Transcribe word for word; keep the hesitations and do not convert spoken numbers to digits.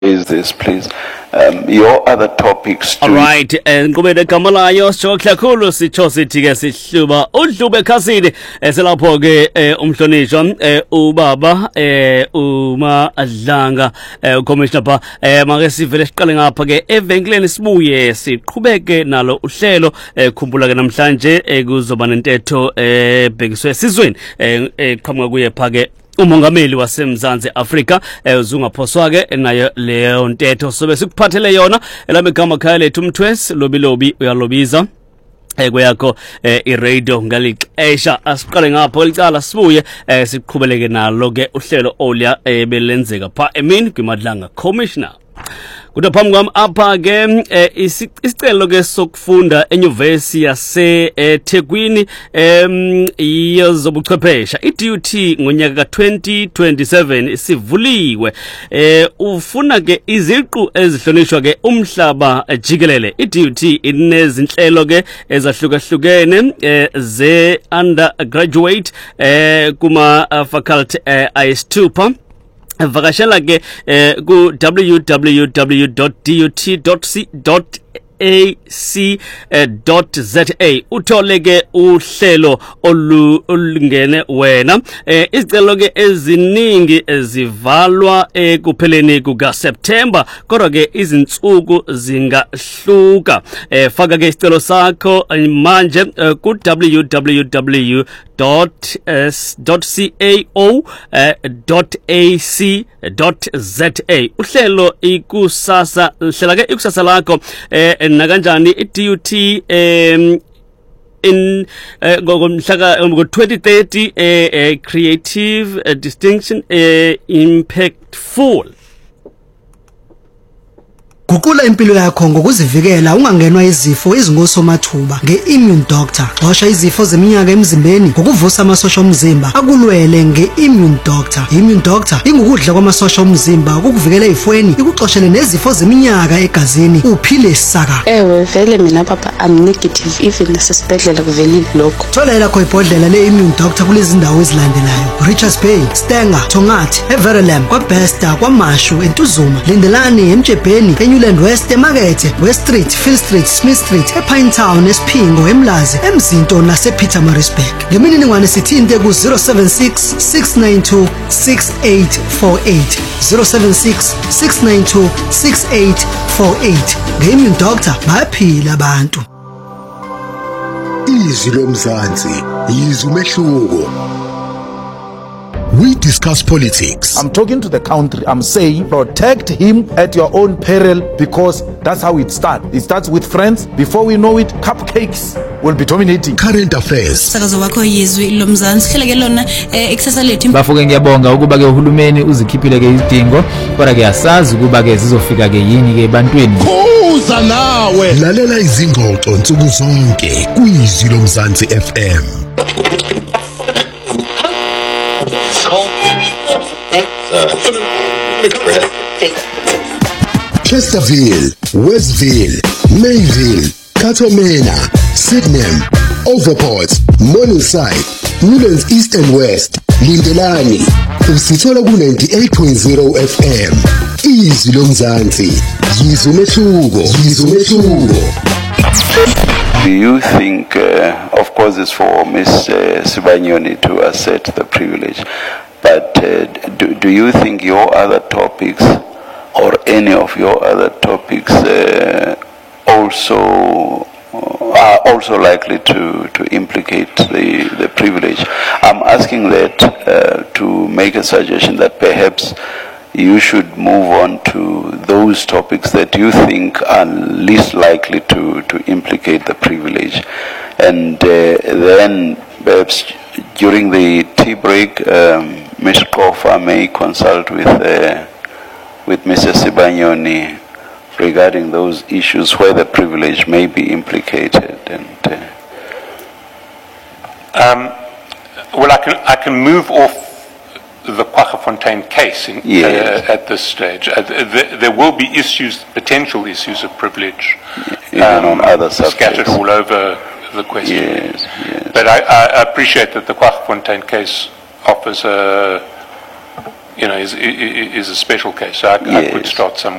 Is this, please? Um, your other topics too. All right, and ngubele kamalayo sokla khulu sitho sithi ke sihluba udlube khasini eselapho ke umhlonishwa ubaba uma adlanga ucommissioner ba make sivele siqale ngapha ke evenkleni sibuye siqhubeke nalo uhlelo khumbula ke namhlanje kuzoba nentetho ebhekiswe sizweni eqhamuka kuye phake umongameli waseMzansi Afrika uzungaphoswa ke nayo leyo ntetho sobe sikuphathele yona elami gama khaya lethu umthwesi lobilobi uyalobiza ekweyakho iradio ngalixesha asiqale ngapho licala sibuye siqhubeleke nalo ke uhlelo olya ebelenzeka pha emini kwimadlanga commissioner kuda phambi kwami apha ke isicelo ke sokufunda enyuvesi yase eThekwini em yezobuchwephesha i-D U T ngonyaka ka twenty twenty-seven sivuliwe eh ufuna ke iziqu ezihlonishwa ke umhlaba jikelele i-D U T inezinhlelo ke ezahlukahlukene ze undergraduate eh kuma faculty ayisithupha vakashela ke ku w w w dot d u t dot a c dot z a uthole ke uhlelo olungene wena izicelo ke eziningi ezivalwa ekupheleni kuka September kodwa ke izinsuku zingahluka faka ke isicelo sakho manje ku w w w dot cao dot a c dot z a uhlelo ikusasa hlela ke ikusasa lakho nakanjani i-D U T um in ngomhla ngo twenty thirty a creative uh, distinction uh, impactful. Guqula impilo yakho ngokuzivikela ungangenwa izifo ezingosomathuba nge-Immune Doctor. Xosha izifo zeminyaka emzimbeni ngokuvusa amasosha omzimba akulwele nge-Immune Doctor. Immune Doctor ingukudla kwamasosha omzimba ukukuvikela ezifweni ikuxoshele nezifo zeminyaka egazini uphile saka. Ewe vele mina papa am negative even nasesibhedlela kuvelile lokho. Thola lakho ibhodlela le-Immune Doctor kulezi ndawo ezilandelayo: Richards Bay, Stenger, Tongathi, Everlam, kwaBesta, kwaMashu, eNtuzuma, Lindelani, eMjebheni, Land West, Emakethe, West Street, Phil Street, Smith Street, ePine Town, eSphingo, eMlazi, eMzinto nasePietermaritzburg. Ngemininingwane sithinte ku zero seven six six nine two six eight four eight zero seven six six nine two six eight four eight. Nge-Immune Doctor bayaphila abantu. Izwi lomzansi yizwi umehluko. We discuss politics. I'm talking to the country. I'm saying protect him at your own peril because that's how it starts. It starts with friends. Before we know it, cupcakes will be dominating. Current affairs. Sakazo wakho yizwi lomzansi hlela ke lona eksasa lethu. Bafuke ngiyabonga ukuba ke uhulumeni uzikhiphile ke izidingo kodwa ke yasazi ukuba ke zizofika ke yini ke ebantwini. Kuza nawe. Lalela izingxoxo nsuku zonke kwizwi lomzansi F M. Chesterville, Westville, Mayville, Katomena, Sydenham, Overport, Morningside, Newlands East and West, Lindelani. Usithola ku ninety-eight point zero F M. Izwi lomzansi, yizwi umehluko, yizwi umehluko. Do you think, uh, of course it's for Miss Uh, Sibanyoni to assert the privilege, but uh, do, do you think your other topics or any of your other topics uh, also uh, are also likely to, to implicate the, the privilege? I'm asking that uh, to make a suggestion that perhaps you should move on to those topics that you think are least likely to, to implicate the privilege. And uh, then perhaps during the tea break, um, Miz Kofa may consult with uh, with Mister Sibanyoni regarding those issues where the privilege may be implicated. And uh, um, well, I can I can move off the Kwaggafontein case in, yes. uh, at this stage. Uh, th there will be issues, potential issues of privilege, even um, on other subjects, scattered all over the question. Yes, yes. But I, I appreciate that the Kwaggafontein case offers a you know, is, is, is a special case. So I, I could Yes. start somewhere.